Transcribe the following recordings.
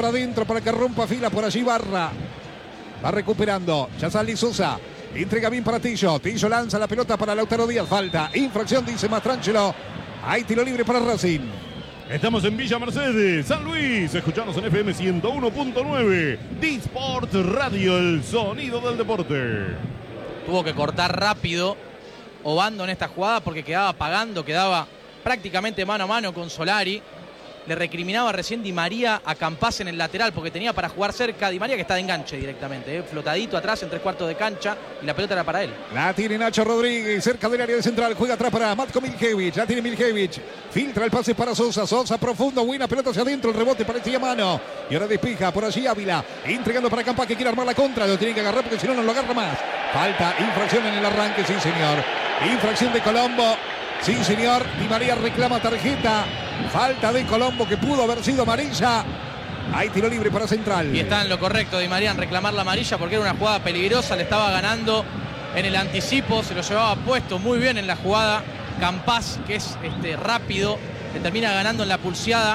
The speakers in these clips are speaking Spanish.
por adentro para que rompa fila por allí Barra. Va recuperando. Ya sale Sosa. Entrega bien para Tillo. Tillo lanza la pelota para Lautaro Díaz. Falta. Infracción, dice Mastrangelo. Hay tiro libre para Racing. Estamos en Villa Mercedes, San Luis. Escuchanos en FM 101.9. D-Sport Radio, el sonido del deporte. Tuvo que cortar rápido Obando en esta jugada porque quedaba pagando, quedaba prácticamente mano a mano con Solari. Le recriminaba recién Di María a Campás en el lateral porque tenía para jugar cerca. Di María que está de enganche directamente, flotadito atrás en 3/4 de cancha y la pelota era para él. La tiene Nacho Rodríguez cerca del área de central. Juega atrás para Matko Miljevic. La tiene Miljevic. Filtra el pase para Sosa. Sosa profundo. Buena pelota hacia adentro. El rebote parecía mano. Y ahora despija por allí Ávila. Entregando para Campás que quiere armar la contra. Lo tiene que agarrar porque si no, no lo agarra más. Falta. Infracción en el arranque. Sí, señor. Infracción de Colombo. Sí, señor. Di María reclama tarjeta. Falta de Colombo que pudo haber sido amarilla. Hay tiro libre para Central. Y está en lo correcto Di María en reclamar la amarilla porque era una jugada peligrosa. Le estaba ganando en el anticipo. Se lo llevaba puesto muy bien en la jugada. Campás, que es rápido, le termina ganando en la pulseada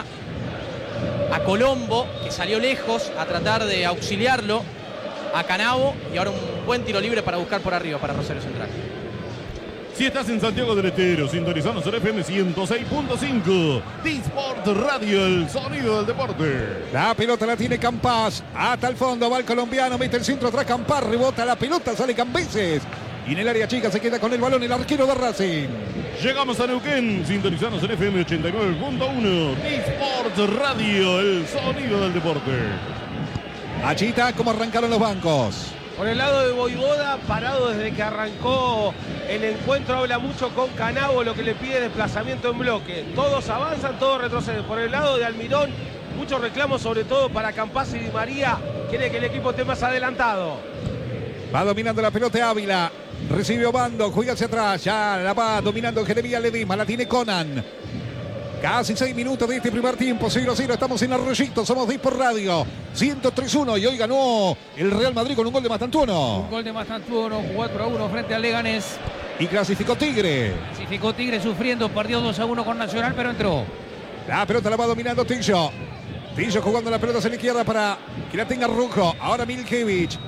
a Colombo, que salió lejos a tratar de auxiliarlo a Canavo. Y ahora un buen tiro libre para buscar por arriba para Rosario Central. Si estás en Santiago del Estero, sintonizanos en FM 106.5. D-Sport Radio, el sonido del deporte. La pelota la tiene Campás. Hasta el fondo va el colombiano. Mete el centro atrás Campás. Rebota la pelota. Sale Cambeses. Y en el área chica se queda con el balón el arquero de Racing. Llegamos a Neuquén. Sintonizanos en FM 89.1. D-Sport Radio, el sonido del deporte. Achita, ¿cómo arrancaron los bancos? Por el lado de Voivoda, parado desde que arrancó el encuentro, habla mucho con Canavo, lo que le pide desplazamiento en bloque. Todos avanzan, todos retroceden. Por el lado de Almirón, muchos reclamos, sobre todo para Campás y Di María. Quiere que el equipo esté más adelantado. Va dominando la pelota Ávila. Recibe Obando, juega hacia atrás. Ya la va dominando Jeremías Ledesma. La tiene Conan. Casi 6 minutos de este primer tiempo, 0-0, estamos en Arroyito, somos D-Sport Radio, 103-1 y hoy ganó el Real Madrid con un gol de Mastantuono. Un gol de Mastantuono, 4-1 frente al Leganés. Y clasificó Tigre. Clasificó Tigre sufriendo, perdió 2-1 con Nacional, pero entró. La pelota la va dominando Tillo. Tillo jugando la pelota hacia la izquierda para que la tenga Rujo. Ahora Miljevic.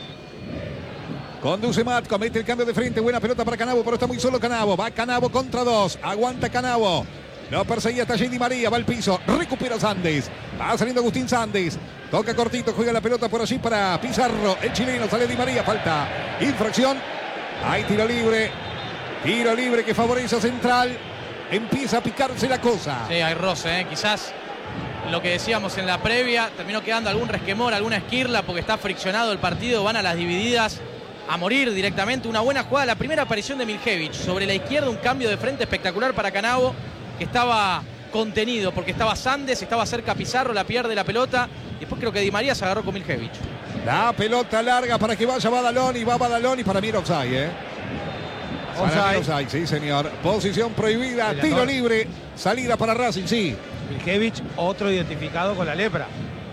Conduce Matko, mete el cambio de frente, buena pelota para Canavo, pero está muy solo Canavo. Va Canavo contra 2, aguanta Canavo. Lo perseguía hasta allí Di María, va al piso, recupera Sandes, va saliendo Agustín Sandes, toca cortito, juega la pelota por allí para Pizarro, el chileno, sale Di María, falta, infracción, hay tiro libre que favorece a Central, empieza a picarse la cosa. Sí, hay roce, quizás lo que decíamos en la previa, terminó quedando algún resquemor, alguna esquirla porque está friccionado el partido, van a las divididas a morir directamente. Una buena jugada, la primera aparición de Miljevic, sobre la izquierda un cambio de frente espectacular para Canavo, que estaba contenido porque estaba Sandes, estaba cerca Pizarro, la pierde la pelota. Después creo que Di María se agarró con Miljevic. La pelota larga para que vaya Badaloni, va Badaloni, para mí era offside, offside, sí señor. Posición prohibida, tiro libre, salida para Racing, sí. Miljevic, otro identificado con la lepra.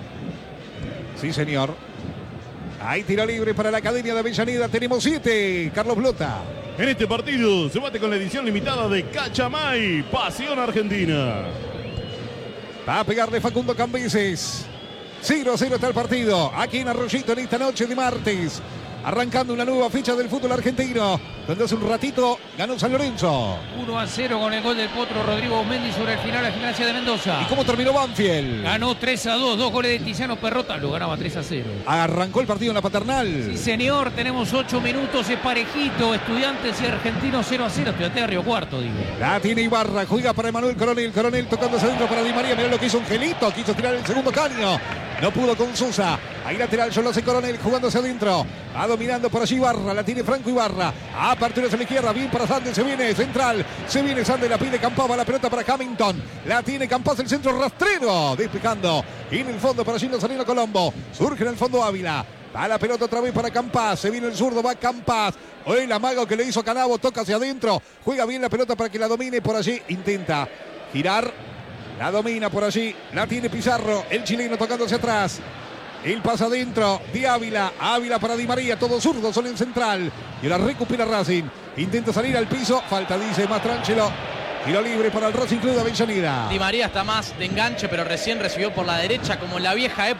Sí señor. Hay tiro libre para la Academia de Avellaneda, tenemos 7, Carlos Blota. En este partido se bate con la edición limitada de Cachamay, Pasión Argentina. Va a pegarle Facundo Cambeses. 0-0 está el partido. Aquí en Arroyito en esta noche de martes. Arrancando una nueva fecha del fútbol argentino, donde hace un ratito ganó San Lorenzo. 1-0 con el gol del Potro Rodrigo Mendy sobre el final a Gimnasia de Mendoza. ¿Y cómo terminó Banfield? Ganó 3-2, 2 goles de Tiziano Perrota, lo ganaba 3-0. Arrancó el partido en la Paternal. Sí, señor, tenemos 8 minutos, es parejito. Estudiantes y Argentinos 0-0. Estudiantes de Río Cuarto, digo. La tiene Ibarra, juega para Emanuel Coronel. Coronel tocándose adentro para Di María. Mirá lo que hizo Angelito, quiso tirar el segundo caño. No pudo con Sosa. Ahí lateral, yo lo hace Coronel jugándose adentro. Va dominando por allí Ibarra. La tiene Franco Ibarra. Apertura hacia la izquierda. Bien para Sandes. Se viene Central. Se viene Sandes. La pide Campás. Va la pelota para Hamilton. La tiene Campás. El centro rastrero. Despejando. Y en el fondo para allí no saliendo Colombo. Surge en el fondo Ávila. Va la pelota otra vez para Campás. Se viene el zurdo. Va Campás. Hoy el amago que le hizo Canavo. Toca hacia adentro. Juega bien la pelota para que la domine por allí. Intenta girar. La domina por allí. La tiene Pizarro. El chileno tocando hacia atrás. El pasa adentro de Ávila. Ávila para Di María. Todos zurdos son en Central. Y la recupera Racing. Intenta salir al piso. Falta, dice Mastrangelo. Tiro libre para el Racing Club de Avellaneda. Di María está más de enganche, pero recién recibió por la derecha como en la vieja época.